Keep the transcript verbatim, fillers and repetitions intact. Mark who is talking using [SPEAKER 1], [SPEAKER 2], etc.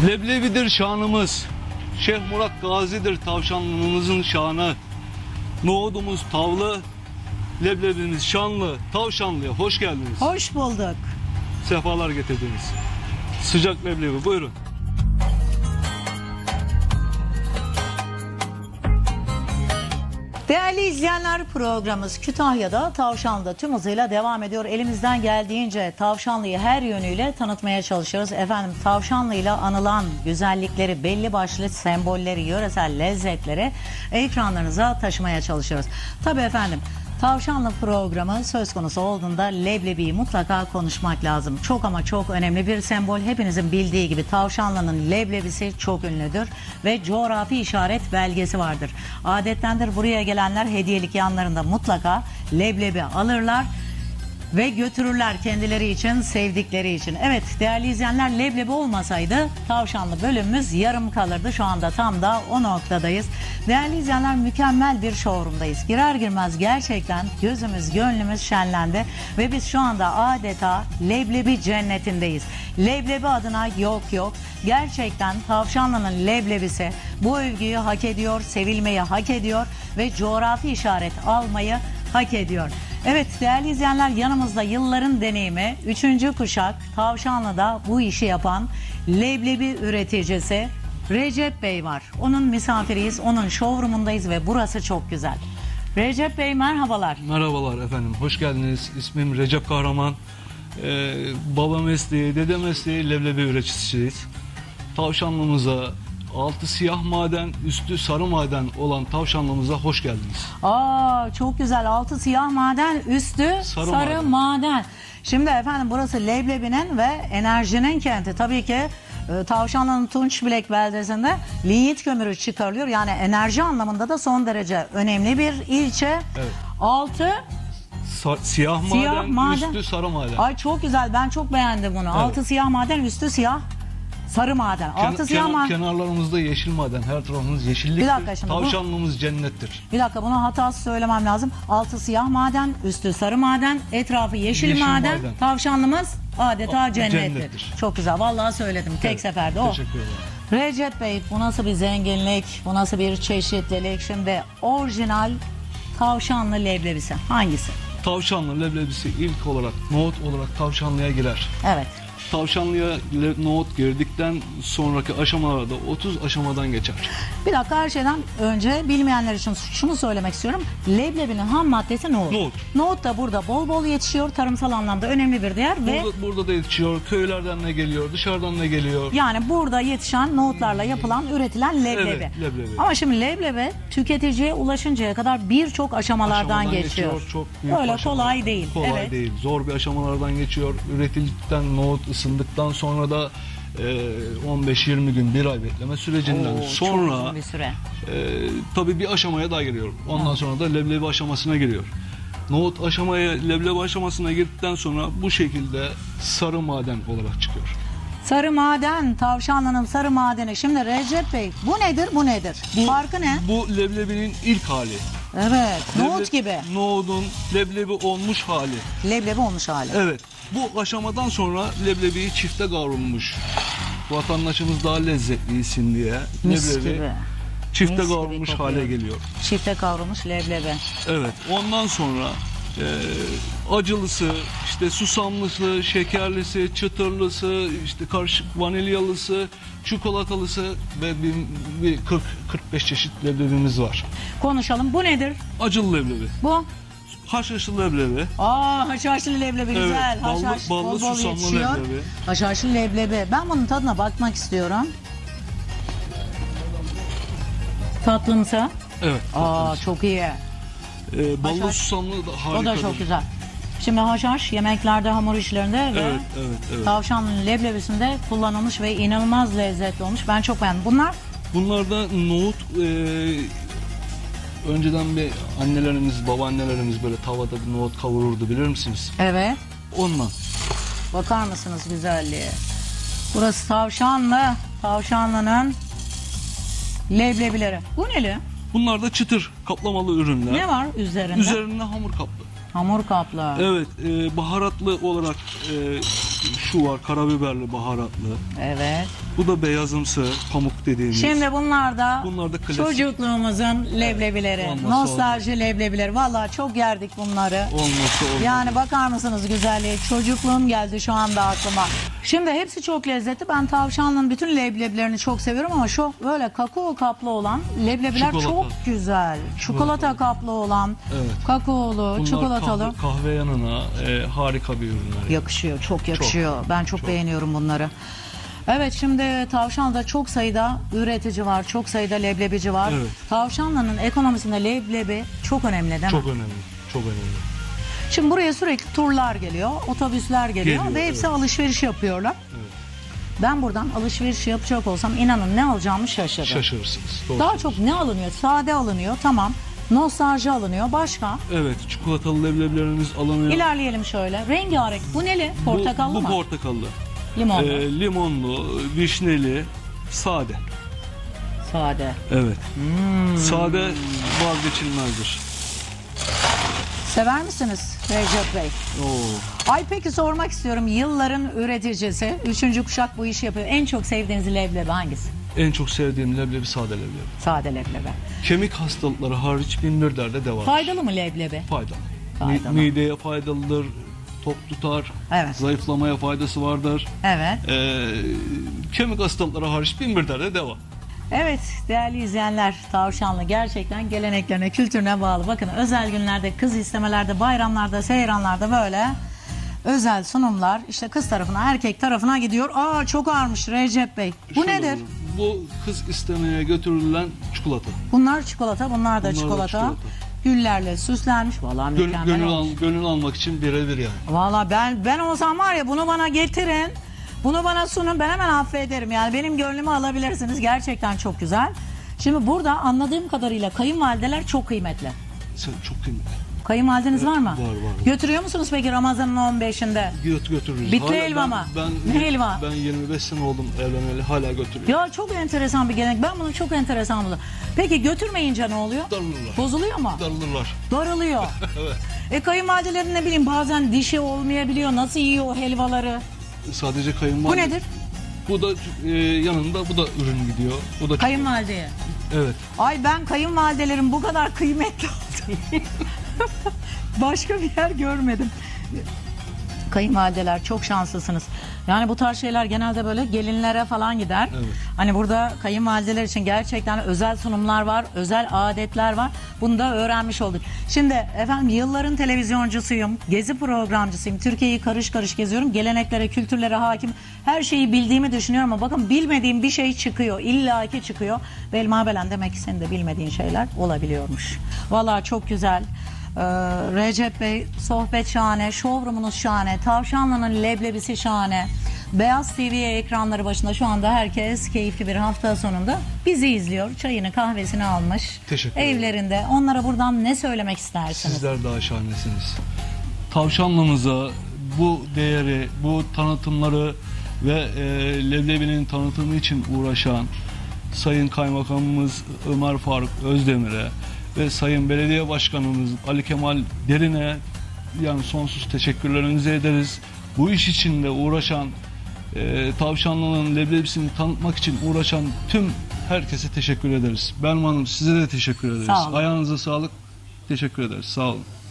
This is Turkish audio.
[SPEAKER 1] Leblebidir şanımız. Şeyh Murat Gazi'dir tavşanlımızın şanı. Nohudumuz tavlı, leblebimiz şanlı. Tavşanlı'ya hoş geldiniz.
[SPEAKER 2] Hoş bulduk.
[SPEAKER 1] Sefalar getirdiniz. Sıcak leblebi, buyurun.
[SPEAKER 2] Değerli izleyenler, programımız Kütahya'da, Tavşanlı'da tüm hızıyla devam ediyor. Elimizden geldiğince Tavşanlı'yı her yönüyle tanıtmaya çalışıyoruz. Efendim, Tavşanlı'yla anılan güzellikleri, belli başlı sembolleri, yöresel lezzetleri ekranlarınıza taşımaya çalışıyoruz. Tabii efendim, Tavşanlı programı söz konusu olduğunda leblebiyi mutlaka konuşmak lazım. Çok ama çok önemli bir sembol. Hepinizin bildiği gibi Tavşanlı'nın leblebisi çok ünlüdür ve coğrafi işaret belgesi vardır. Adettendir, buraya gelenler hediyelik yanlarında mutlaka leblebi alırlar ve götürürler kendileri için, sevdikleri için. Evet değerli izleyenler, leblebi olmasaydı Tavşanlı bölümümüz yarım kalırdı. Şu anda tam da o noktadayız. Değerli izleyenler, mükemmel bir showroom'dayız. Girer girmez gerçekten gözümüz, gönlümüz şenlendi ve biz şu anda adeta leblebi cennetindeyiz. Leblebi adına yok yok. Gerçekten Tavşanlı'nın leblebisi bu övgüyü hak ediyor, sevilmeyi hak ediyor ve coğrafi işaret almayı hak ediyor. Evet değerli izleyenler, yanımızda yılların deneyimi üçüncü kuşak Tavşanlı'da bu işi yapan leblebi üreticisi Recep Bey var. Onun misafiriyiz, onun showroom'undayız ve burası çok güzel. Recep Bey merhabalar.
[SPEAKER 1] Merhabalar efendim, hoş geldiniz. İsmim Recep Kahraman. Ee, baba mesleği, dede mesleği leblebi üreticisiyiz. Tavşanlımıza, altı siyah maden, üstü sarı maden olan Tavşanlımıza hoş geldiniz.
[SPEAKER 2] Aa çok güzel, altı siyah maden, üstü sarı, sarı maden. maden. Şimdi efendim, burası leblebinin ve enerjinin kenti. Tabii ki e, Tavşanlı'nın Tunçbilek beldesinde linyit kömürü çıkarılıyor. Yani enerji anlamında da son derece önemli bir ilçe. Evet. Altı
[SPEAKER 1] Sa siyah,
[SPEAKER 2] siyah
[SPEAKER 1] maden,
[SPEAKER 2] maden,
[SPEAKER 1] üstü sarı maden.
[SPEAKER 2] Ay çok güzel, ben çok beğendim bunu. Evet. Altı siyah maden, üstü siyah sarı maden. Altı
[SPEAKER 1] Ken
[SPEAKER 2] siyah
[SPEAKER 1] kenar,
[SPEAKER 2] maden.
[SPEAKER 1] Kenarlarımızda yeşil maden. Her tarafımız yeşilliktir.
[SPEAKER 2] Bir dakika şimdi.
[SPEAKER 1] Tavşanlımız bu... cennettir.
[SPEAKER 2] Bir dakika, bunu hatası söylemem lazım. Altı siyah maden, üstü sarı maden, etrafı yeşil, yeşil maden. maden. Tavşanlımız adeta o, cennettir. cennettir. Çok güzel. Vallahi söyledim. Tek evet, seferde o.
[SPEAKER 1] Teşekkür ederim.
[SPEAKER 2] Recep Bey, bu nasıl bir zenginlik, bu nasıl bir çeşitlilik? Şimdi orijinal Tavşanlı leblebisi hangisi?
[SPEAKER 1] Tavşanlı leblebisi ilk olarak, nohut olarak Tavşanlı'ya girer.
[SPEAKER 2] Evet.
[SPEAKER 1] Tavşanlı'ya nohut girdikten sonraki aşamalarda otuz aşamadan geçer.
[SPEAKER 2] Bir dakika, her şeyden önce bilmeyenler için şunu söylemek istiyorum. Leblebinin ham maddesi nohut. Nohut. Nohut da burada bol bol yetişiyor. Tarımsal anlamda önemli bir değer.
[SPEAKER 1] Burada,
[SPEAKER 2] ve
[SPEAKER 1] burada da yetişiyor. Köylerden ne geliyor, dışarıdan ne geliyor.
[SPEAKER 2] Yani burada yetişen nohutlarla yapılan, üretilen leblebi.
[SPEAKER 1] Evet, leblebi.
[SPEAKER 2] Ama şimdi leblebi tüketiciye ulaşıncaya kadar birçok aşamalardan
[SPEAKER 1] Aşamadan
[SPEAKER 2] geçiyor.
[SPEAKER 1] geçiyor. Çok büyük
[SPEAKER 2] Öyle
[SPEAKER 1] aşamalar.
[SPEAKER 2] kolay değil.
[SPEAKER 1] Kolay
[SPEAKER 2] evet.
[SPEAKER 1] değil. Zor bir aşamalardan geçiyor. Üretildikten, nohut ısındıktan sonra da on beş yirmi gün, bir ay bekleme sürecinden
[SPEAKER 2] Oo,
[SPEAKER 1] sonra
[SPEAKER 2] bir süre.
[SPEAKER 1] E, tabii bir aşamaya daha giriyor. Ondan evet. sonra da leblebi aşamasına giriyor. Nohut aşamaya, leblebi aşamasına girdikten sonra bu şekilde sarı maden olarak çıkıyor.
[SPEAKER 2] Sarı maden, Tavşanlı'nın sarı madeni. Şimdi Recep Bey, bu nedir, bu nedir?
[SPEAKER 1] Bu,
[SPEAKER 2] Farkı ne?
[SPEAKER 1] Bu leblebinin ilk hali.
[SPEAKER 2] Evet,
[SPEAKER 1] Leble,
[SPEAKER 2] nohut gibi.
[SPEAKER 1] Nohudun leblebi olmuş hali.
[SPEAKER 2] Leblebi olmuş hali.
[SPEAKER 1] Evet. Bu aşamadan sonra leblebiyi çifte kavrulmuş. Vatandaşımız daha lezzetli yesin diye
[SPEAKER 2] Mis
[SPEAKER 1] leblebi
[SPEAKER 2] gibi.
[SPEAKER 1] çifte
[SPEAKER 2] Mis
[SPEAKER 1] kavrulmuş hale geliyor.
[SPEAKER 2] Çifte kavrulmuş leblebi.
[SPEAKER 1] Evet. Ondan sonra e, acılısı, işte susamlısı, şekerlisi, çıtırlısı, işte karışık vanilyalısı, çikolatalısı ve bir, bir kırk kırk beş çeşit leblebimiz var.
[SPEAKER 2] Konuşalım. Bu nedir?
[SPEAKER 1] Acılı leblebi.
[SPEAKER 2] Bu?
[SPEAKER 1] Haşhaşlı leblebi.
[SPEAKER 2] Aa, haşhaşlı leblebi
[SPEAKER 1] evet,
[SPEAKER 2] güzel.
[SPEAKER 1] Ballı,
[SPEAKER 2] Haşhaş,
[SPEAKER 1] ballı
[SPEAKER 2] bol bol
[SPEAKER 1] susamlı
[SPEAKER 2] yetişiyor.
[SPEAKER 1] leblebi.
[SPEAKER 2] Haşhaşlı leblebi. Ben bunun tadına bakmak istiyorum. Tatlımsa?
[SPEAKER 1] Evet.
[SPEAKER 2] Aa,
[SPEAKER 1] tatlımsa.
[SPEAKER 2] çok iyi.
[SPEAKER 1] Ee, ballı
[SPEAKER 2] haşhaş.
[SPEAKER 1] susamlı da harikadır.
[SPEAKER 2] O da çok güzel. Şimdi haşhaş yemeklerde, hamur işlerinde
[SPEAKER 1] evet,
[SPEAKER 2] ve
[SPEAKER 1] evet, evet.
[SPEAKER 2] Tavşanlı'nın leblebisinde kullanılmış ve inanılmaz lezzetli olmuş. Ben çok beğendim. Bunlar?
[SPEAKER 1] Bunlar da nohut. E, önceden bir annelerimiz, babaannelerimiz böyle tavada bir nohut kavururdu, bilir misiniz?
[SPEAKER 2] Evet.
[SPEAKER 1] Ondan.
[SPEAKER 2] Bakar mısınız güzelliğe? Burası Tavşanlı. Tavşanlı'nın leblebileri. Bu neli?
[SPEAKER 1] Bunlar da çıtır kaplamalı ürünler.
[SPEAKER 2] Ne var üzerinde?
[SPEAKER 1] Üzerinde hamur kaplı.
[SPEAKER 2] Hamur kaplı.
[SPEAKER 1] Evet, e, baharatlı olarak e, Şu var karabiberli baharatlı.
[SPEAKER 2] Evet.
[SPEAKER 1] Bu da beyazımsı pamuk dediğimiz.
[SPEAKER 2] Şimdi bunlar da,
[SPEAKER 1] Bunlar da klasik.
[SPEAKER 2] çocukluğumuzun leblebileri,
[SPEAKER 1] olmazsa
[SPEAKER 2] nostalji leblebileri. Vallahi çok yerdik bunları.
[SPEAKER 1] Olmazsa olmaz.
[SPEAKER 2] Yani bakar mısınız güzelliğe? Çocukluğum geldi şu anda aklıma. Şimdi hepsi çok lezzetli. Ben tavşanlının bütün leblebilerini çok seviyorum ama şu böyle kakao kaplı olan leblebiler
[SPEAKER 1] Çikolata.
[SPEAKER 2] çok güzel. Çikolata kaplı olan,
[SPEAKER 1] Evet.
[SPEAKER 2] kakaolu,
[SPEAKER 1] Bunlar
[SPEAKER 2] çikolatalı.
[SPEAKER 1] kahve, kahve yanına e, harika bir ürünler.
[SPEAKER 2] Yakışıyor, çok yakışıyor.
[SPEAKER 1] Çok,
[SPEAKER 2] ben çok,
[SPEAKER 1] çok.
[SPEAKER 2] beğeniyorum bunları. Evet, şimdi Tavşanlı'da çok sayıda üretici var, çok sayıda leblebici var.
[SPEAKER 1] Evet.
[SPEAKER 2] Tavşanlı'nın ekonomisinde leblebi çok önemli değil mi?
[SPEAKER 1] Çok önemli. Çok önemli.
[SPEAKER 2] Şimdi buraya sürekli turlar geliyor, otobüsler geliyor,
[SPEAKER 1] Geliyor,
[SPEAKER 2] ve hepsi
[SPEAKER 1] evet.
[SPEAKER 2] alışveriş yapıyorlar.
[SPEAKER 1] Evet.
[SPEAKER 2] Ben buradan alışveriş yapacak olsam inanın ne alacağımı şaşırırım.
[SPEAKER 1] Şaşırırsınız. Doğru
[SPEAKER 2] Daha
[SPEAKER 1] söylüyorsunuz.
[SPEAKER 2] çok ne alınıyor? Sade alınıyor, tamam. Nostalji alınıyor, başka?
[SPEAKER 1] Evet, çikolatalı leblebilerimiz alınıyor.
[SPEAKER 2] İlerleyelim şöyle. Rengarenk. Bu neli? Portakallı
[SPEAKER 1] bu,
[SPEAKER 2] mı?
[SPEAKER 1] Bu portakallı.
[SPEAKER 2] Limonlu.
[SPEAKER 1] Ee, limonlu, vişneli, sade.
[SPEAKER 2] Sade.
[SPEAKER 1] Evet. Sade vazgeçilmezdir.
[SPEAKER 2] Sever misiniz Recep Bey?
[SPEAKER 1] Oo.
[SPEAKER 2] Ay peki sormak istiyorum. Yılların üreticisi, üçüncü kuşak bu işi yapıyor. En çok sevdiğiniz leblebi hangisi?
[SPEAKER 1] En çok sevdiğim leblebi sade leblebi.
[SPEAKER 2] Sade leblebi.
[SPEAKER 1] Kemik hastalıkları hariç bin bir derde devam.
[SPEAKER 2] Faydalı mı leblebi?
[SPEAKER 1] Faydalı.
[SPEAKER 2] Faydalı.
[SPEAKER 1] Mi- mideye faydalıdır, tok tutar,
[SPEAKER 2] Evet.
[SPEAKER 1] zayıflamaya faydası vardır.
[SPEAKER 2] Evet.
[SPEAKER 1] Ee, kemik hastalıkları hariç bin bir derde devam.
[SPEAKER 2] Evet değerli izleyenler, Tavşanlı gerçekten geleneklerine, kültürüne bağlı. Bakın özel günlerde, kız istemelerde, bayramlarda, seyranlarda böyle özel sunumlar işte kız tarafına, erkek tarafına gidiyor. Aa çok ağırmış Recep Bey. Bu
[SPEAKER 1] Şöyle
[SPEAKER 2] nedir?
[SPEAKER 1] olur. Bu kız istemeye götürülen çikolata.
[SPEAKER 2] Bunlar çikolata, bunlar da
[SPEAKER 1] Bunlar da
[SPEAKER 2] çikolata.
[SPEAKER 1] çikolata.
[SPEAKER 2] Güllerle süslenmiş. Vallahi
[SPEAKER 1] Gönül,
[SPEAKER 2] mükemmel
[SPEAKER 1] gönül,
[SPEAKER 2] olmuş.
[SPEAKER 1] al, gönül almak için birebir yani.
[SPEAKER 2] Vallahi ben ben olsam var ya, bunu bana getirin. Bunu bana sunun, ben hemen affederim. Yani benim gönlümü alabilirsiniz. Gerçekten çok güzel. Şimdi burada anladığım kadarıyla kayınvalideler çok kıymetli.
[SPEAKER 1] Sen çok kıymetli.
[SPEAKER 2] Kayınvalideniz var mı?
[SPEAKER 1] Var, var.
[SPEAKER 2] Götürüyor musunuz peki Ramazan'ın on beşinde?
[SPEAKER 1] Göt götürürüz.
[SPEAKER 2] Bitli
[SPEAKER 1] Hala
[SPEAKER 2] helva
[SPEAKER 1] ben-
[SPEAKER 2] mı?
[SPEAKER 1] Ben,
[SPEAKER 2] Ne helva?
[SPEAKER 1] Ben yirmi beş sene oldum evleneli, hala götürüyorum.
[SPEAKER 2] Ya çok enteresan bir gelenek. Ben bunu çok enteresan buldum. Peki götürmeyince ne oluyor?
[SPEAKER 1] Darılırlar.
[SPEAKER 2] Bozuluyor mu?
[SPEAKER 1] Darılırlar.
[SPEAKER 2] Daralıyor.
[SPEAKER 1] Evet.
[SPEAKER 2] E kayınvalidelerin ne bileyim bazen dişi olmayabiliyor. Nasıl yiyor o helvaları?
[SPEAKER 1] Sadece kayınvalide.
[SPEAKER 2] Bu nedir?
[SPEAKER 1] Bu da e, yanında bu da ürün gidiyor. Bu da
[SPEAKER 2] Kayınvalideye.
[SPEAKER 1] Evet.
[SPEAKER 2] Ay ben kayınvalidelerin bu kadar kıymetli olduğunu başka bir yer görmedim. Kayınvalideler çok şanslısınız. Yani bu tarz şeyler genelde böyle gelinlere falan gider.
[SPEAKER 1] Evet.
[SPEAKER 2] Hani burada kayınvalideler için gerçekten özel sunumlar var, özel adetler var. Bunu da öğrenmiş olduk. Şimdi efendim yılların televizyoncusuyum, gezi programcısıyım. Türkiye'yi karış karış geziyorum. Geleneklere, kültürlere hakim. Her şeyi bildiğimi düşünüyorum ama bakın bilmediğim bir şey çıkıyor. İlla ki çıkıyor. Ve Elma Belen demek ki senin de bilmediğin şeyler olabiliyormuş. Vallahi çok güzel. Ee, Recep Bey sohbet şahane, showroom'unuz şahane, Tavşanlı'nın leblebisi şahane. Beyaz T V ekranları başında şu anda herkes keyifli bir hafta sonunda bizi izliyor. Çayını kahvesini almış.
[SPEAKER 1] Teşekkür ederim.
[SPEAKER 2] Evlerinde. Onlara buradan ne söylemek istersiniz?
[SPEAKER 1] Sizler daha şahanesiniz. Tavşanlımıza bu değeri, bu tanıtımları ve e, leblebinin tanıtımı için uğraşan Sayın Kaymakamımız Ömer Faruk Özdemir'e ve Sayın Belediye Başkanımız Ali Kemal Derin'e yani sonsuz teşekkürlerimizi ederiz. Bu iş için de uğraşan, e, Tavşanlı'nın leblebisini tanıtmak için uğraşan tüm herkese teşekkür ederiz. Benim Hanım size de teşekkür ederiz.
[SPEAKER 2] Sağ olun.
[SPEAKER 1] Ayağınıza sağlık. Teşekkür ederiz. Sağ olun.